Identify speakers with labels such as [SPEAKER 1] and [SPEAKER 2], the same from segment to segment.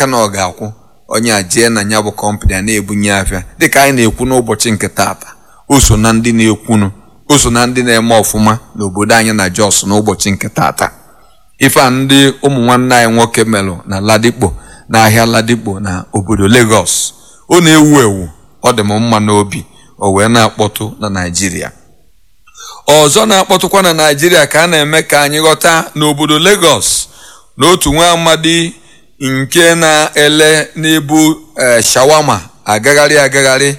[SPEAKER 1] aka na ọ ga-akwụ onye a jee na nya bụ kọmpanị a na-ebunye afịa dịka anyị na-ekwu n'ụbọchị nke taata. O so na ndị na-ekwunu, o so na ndị na-eme ọfụma n'obodo anyị na Jos n'ụbọchị nke taata. Ife a ndị ụmụ nwanne anyị nwoke melụ na Ladipo, n'ahịa Ladipo na obodo Lagos, ọ na-ewu ewu, ọ dị m mma n'obi, o wee na-akpọtụ na Naịjirịa. Ọzọ na-akpọtụkwa na Naịjirịa ka a na-eme ka anyị ghọta n'obodo Lagos n'otu nwa amadi nke na-ele n'ibu shawama agagharị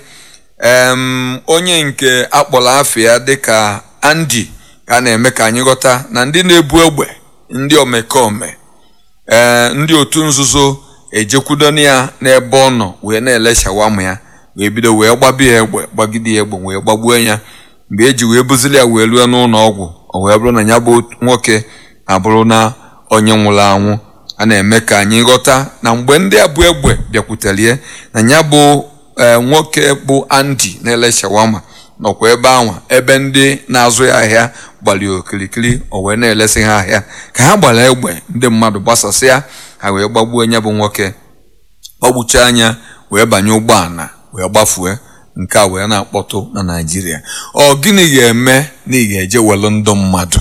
[SPEAKER 1] onye nke akpọrọ afịa dịka Andy ka na-eme ka anyị ghọta na ndị na-ebu egbe, ndị omekome, ndị otu nzuzo ejekwudona ya n'ebe ọ nọ wee na-ele shawama ya, wee bido wee gbabie egbe, gbagide ya egbe wee gbagbuo ya. Mgbe eji wee buzili ya wee lue n'ụlọ ọgwụ, o wee bụrụ na ya bụ nwoke abụrụ na onye nwụrụ anwụ. A na-eme ka anyị ghọta na mgbe ndị abụ egbe bịakwutelie na ya bụ nwoke bụ Andy na-ele shawama nọkwa ebe anwa, ebe ndị na-azụ ya ahịa gbali okirikiri, o wee na-elesi ha ahịa ka ha gbara egbe, ndị mmadụ gbasasịa ha wee gbagbuo ya bụ nwoke, gbagbucha anya wee banye ụgbọala wee gbafue. Nke a wee na-akpọtụ na Naịjirịa. Ọ gịnị ga-eme na ị ga-eje welu ndụ mmadụ?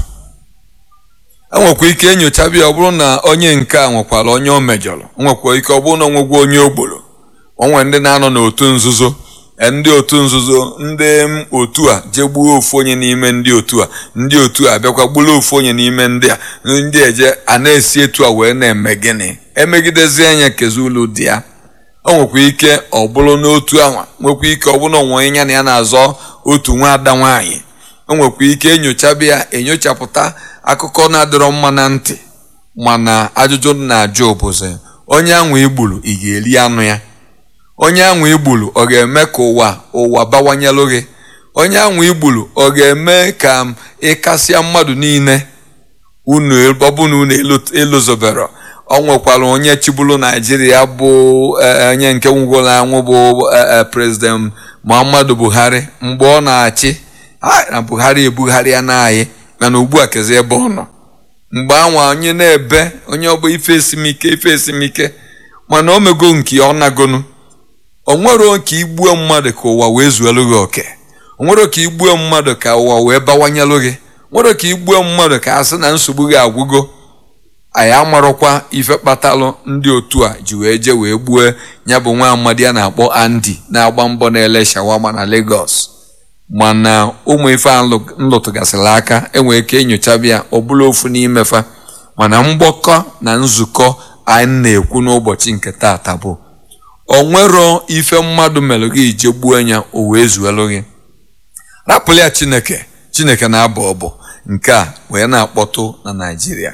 [SPEAKER 1] Enwekwa ike enyochabi ọ bụrụ na onye nke a nwekwara onye o mejọrọ, nwekwa ike ọ bụrụ na onwegwa onye ogboro. Onwe ndị na-anọ n'otu nzuzo, ndị otu nzuzo, ndị otu a je gbuo ofu onye n'ime ndị otu a, ndị otu a bịakwa gburu ofu onye n'ime ndị a, ndị eje a na-esi etu a wee na-eme gịnị, emegidezie anya kezi ụlọ dị ya. O nwekwa ike ọ bụrụ n'otu anwa, nwekwa ike ọ bụrụ na onwe ya na ya na-azọ otu nwa ada nwaanyị. O nwekwa ike enyochabiya, enyochapụta akụkọ na-adịrọ mma na ntị, mana ajụjụ na-ajụ oboze onye anwa igburu ị ga-eri anụ ya? Onye anwa igburu ọ ga-eme ka ụwa bawanyelụ gị? Onye anwa igburu ọ ga-eme ka ịkasịa mmadụ niile unu ọbụna unu elozobero? O nwekwara onye chibulu Naịjirịa bụ onye nke nwụgoro anwụ bụ President Muhammadu Buhari. Mgbe ọ na-achị na Buhari ebugharịa n'anyị, mana ugbu a kezi ebe ọ nọ. Mgbe anwa onye na-ebe onye ọ bụ ife esimike, mana o mego nke ọ nagonu. O nwere ka igbuo mmadụ ka ụwa wee zuelu gị oke, o nwere ka igbuo mmadụ ka ụwa wee bawanyelụ gị, nwere ka igbuo mmadụ ka asị na nsogbu gị agwụgo. Anyị amarọkwa ife kpatalụ ndị otu a ji wee je wee gbuo ya bụ nwa amadi a na-akpọ Andy na-agba mbọ na-ele shawama na Lagos. Mana ụmụ ife nlụtụgasịrị aka enwere ike enyochabiya ọ bụla ofu n'imefa, mana mgbakọ na nzukọ anyị na-ekwu n'ụbọchị nke taata bụ o nwero ife mmadụ mere gị ije gbuo ya o wee zuelu gị. Rapụrụ ya Chineke na-abụ ọbụ. Nke a wee na-akpọtụ na Naịjirịa.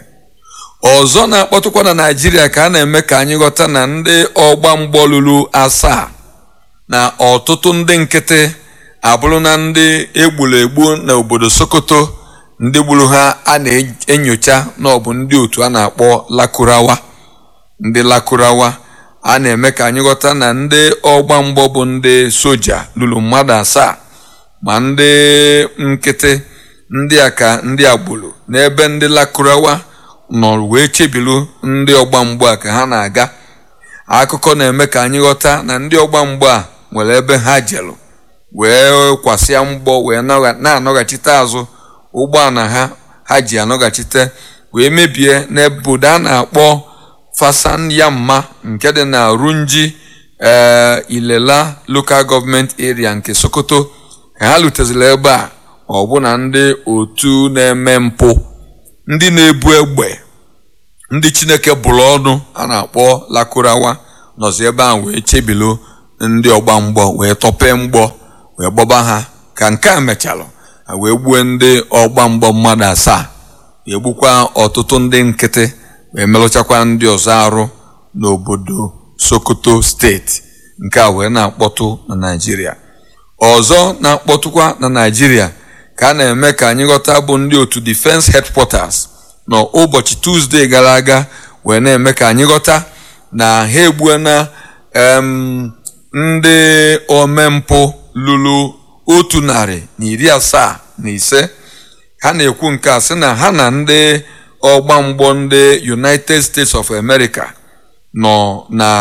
[SPEAKER 1] Ọzọ na-akpọtụkwa na Naịjirịa ka a na-eme ka anyị ghọta na ndị ọgba mgbọ lụrụ 7 na ọtụtụ ndị nkịtị abụrụ na ndị egburu egbu na obodo Sokoto. Ndị gburu ha a na-enyocha na ọ bụ ndị otu a na-akpọ Lakurawa. Ndị Lakurawa a na-eme ka anyị ghọta na ndị ọgba mgbọ bụ ndị soja lụrụ mmadụ 7, ma ndị nkịtị ndị a ka ndị agboro n'ebe ndị Lakurawa nọ wee chebilu ndị ọgba mgbọ a ka ha na-aga. Akụkọ na-eme ka anyị ghọta na ndị ọgba mgbọ a nwere ebe ha jelu wee kwasịa mgbọ wee na-anọghachite azụ ụgbọala ha ji anọghachite wee mebie n'obodo a na-akpọ Fasan Yamma nke dị na Runji Ilela Local Government Area nke Sokoto. Ka ha lutezila ebe a, ọ bụ na ndị otu na-eme mpụ, ndị na-ebu egbe, ndị Chineke bụrụ ọnụ a na-akpọ Lakurawa nọzi ebe ahụ wee chebilu ndị ọgba mgbọ wee tọpee mgbọ wee gbọba ha. Ka nke a mechalụ, wee gbuo ndị ọgba mgbọ mmadụ 7, wee gbukwa ọtụtụ ndị nkịtị, wee merụchakwa ndị ọzọ arụ n'obodo Sokoto steeti. Nke a wee na-akpọtụ na Naịjirịa. Ọzọ na-akpọtụkwa na Naịjirịa ka a na-eme ka anyị ghọta bụ ndị otu Defense Headquarters n'ụbọchị Tuesday gara aga, wee na-eme ka anyị ghọta na ha egbuona ndị omempụ lụrụ 175. Ha na-ekwu nke a sị na ha na ndị ọgba mgbọ ndị United States of America nọ na